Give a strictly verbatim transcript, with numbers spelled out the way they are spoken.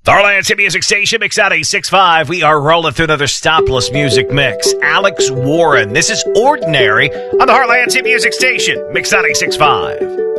The Heartland City Music Station, Mix out eight sixty-five. We are rolling through another stopless music mix. Alex Warren. This is Ordinary on the Heartland City Music Station, Mix out eight sixty-five.